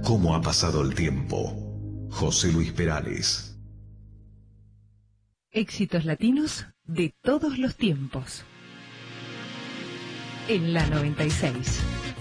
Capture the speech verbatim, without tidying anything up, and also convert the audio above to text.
¿Cómo ha pasado el tiempo? José Luis Perales. Éxitos latinos de todos los tiempos. En la noventa y seis.